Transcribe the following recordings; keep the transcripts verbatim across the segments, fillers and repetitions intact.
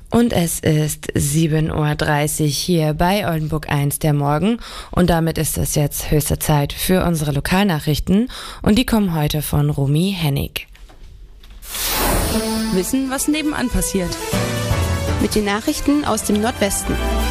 Und es ist sieben Uhr dreißig hier bei Oldenburg eins der Morgen und damit ist es jetzt höchste Zeit für unsere Lokalnachrichten und die kommen heute von Romy Hennig. Wissen, was nebenan passiert. Mit den Nachrichten aus dem Nordwesten.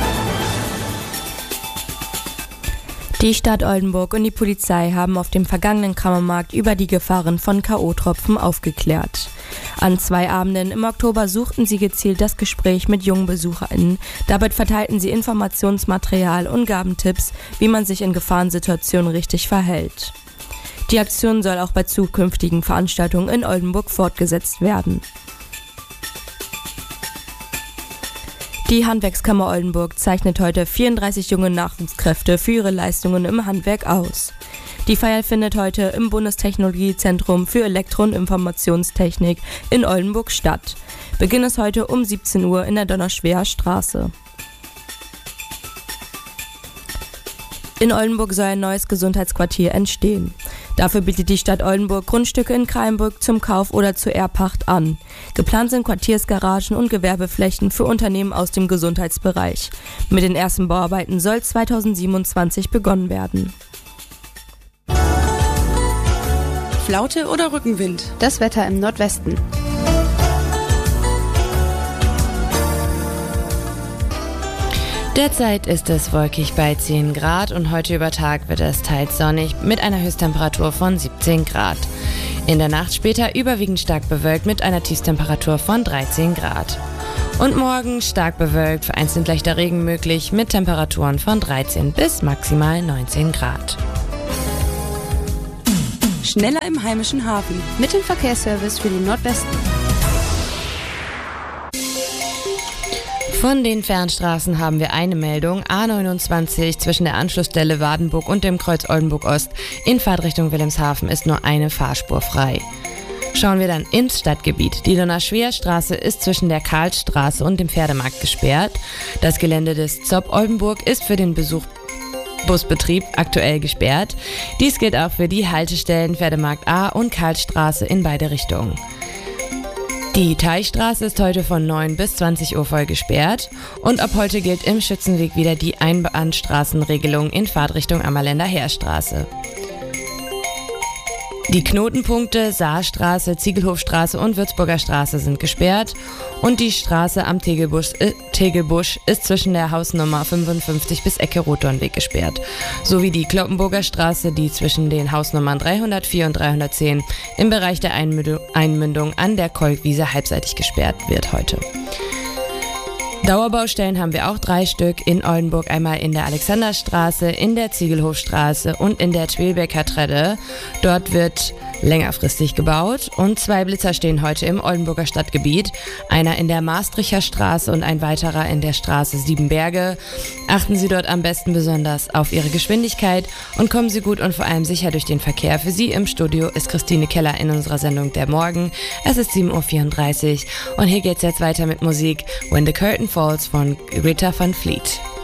Die Stadt Oldenburg und die Polizei haben auf dem vergangenen Kammermarkt über die Gefahren von K O-Tropfen aufgeklärt. An zwei Abenden im Oktober suchten sie gezielt das Gespräch mit jungen BesucherInnen. Dabei verteilten sie Informationsmaterial und gaben Tipps, wie man sich in Gefahrensituationen richtig verhält. Die Aktion soll auch bei zukünftigen Veranstaltungen in Oldenburg fortgesetzt werden. Die Handwerkskammer Oldenburg zeichnet heute vierunddreißig junge Nachwuchskräfte für ihre Leistungen im Handwerk aus. Die Feier findet heute im Bundestechnologiezentrum für Elektro- und Informationstechnik in Oldenburg statt. Beginn ist heute um siebzehn Uhr in der Donnerschwerer Straße. In Oldenburg soll ein neues Gesundheitsquartier entstehen. Dafür bietet die Stadt Oldenburg Grundstücke in Kraimburg zum Kauf oder zur Erbpacht an. Geplant sind Quartiersgaragen und Gewerbeflächen für Unternehmen aus dem Gesundheitsbereich. Mit den ersten Bauarbeiten soll zweitausendsiebenundzwanzig begonnen werden. Flaute oder Rückenwind? Das Wetter im Nordwesten. Derzeit ist es wolkig bei zehn Grad und heute über Tag wird es teils sonnig mit einer Höchsttemperatur von siebzehn Grad. In der Nacht später überwiegend stark bewölkt mit einer Tiefstemperatur von dreizehn Grad. Und morgen stark bewölkt, vereinzelt leichter Regen möglich mit Temperaturen von dreizehn bis maximal neunzehn Grad. Schneller im heimischen Hafen. Mit dem Verkehrsservice für den Nordwesten. Von den Fernstraßen haben wir eine Meldung. A neunundzwanzig zwischen der Anschlussstelle Wadenburg und dem Kreuz Oldenburg Ost in Fahrtrichtung Wilhelmshaven ist nur eine Fahrspur frei. Schauen wir dann ins Stadtgebiet. Die Donnerschwerer Straße ist zwischen der Karlsstraße und dem Pferdemarkt gesperrt. Das Gelände des Z O B Oldenburg ist für den Besuch Busbetrieb aktuell gesperrt. Dies gilt auch für die Haltestellen Pferdemarkt A und Karlsstraße in beide Richtungen. Die Teichstraße ist heute von neun bis zwanzig Uhr voll gesperrt und ab heute gilt im Schützenweg wieder die Einbahnstraßenregelung in Fahrtrichtung Ammerländer Heerstraße. Die Knotenpunkte Saarstraße, Ziegelhofstraße und Würzburger Straße sind gesperrt und die Straße am Tegelbusch, äh, Tegelbusch ist zwischen der Hausnummer fünfundfünfzig bis Ecke Rotdornweg gesperrt, sowie die Kloppenburger Straße, die zwischen den Hausnummern dreihundertvier und dreihundertzehn im Bereich der Einmündung, Einmündung an der Kolkwiese halbseitig gesperrt wird heute. Dauerbaustellen haben wir auch drei Stück in Oldenburg, einmal in der Alexanderstraße, in der Ziegelhofstraße und in der Twelbecker Tredde. Dort wird längerfristig gebaut und zwei Blitzer stehen heute im Oldenburger Stadtgebiet. Einer in der Maastrichter Straße und ein weiterer in der Straße Siebenberge. Achten Sie dort am besten besonders auf Ihre Geschwindigkeit und kommen Sie gut und vor allem sicher durch den Verkehr. Für Sie im Studio ist Christine Keller in unserer Sendung Der Morgen. Es ist sieben Uhr vierunddreißig und hier geht's jetzt weiter mit Musik When the Curtain Falls von Greta Van Fleet.